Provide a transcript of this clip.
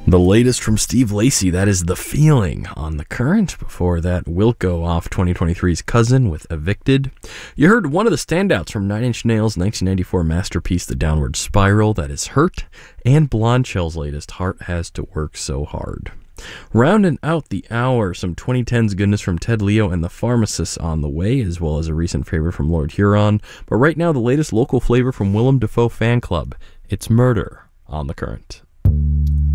The latest from Steve Lacy, that is The Feeling on The Current. Before that, Wilco off 2023's Cousin with Evicted. You heard one of the standouts from Nine Inch Nails' 1994 masterpiece, The Downward Spiral, that is Hurt, and Blonde Shell's latest, Heart Has to Work So Hard. Rounding out the hour, some 2010s goodness from Ted Leo and the Pharmacists on the way, as well as a recent favorite from Lord Huron. But right now, the latest local flavor from Willem Dafoe Fan Club. It's Murder on The Current.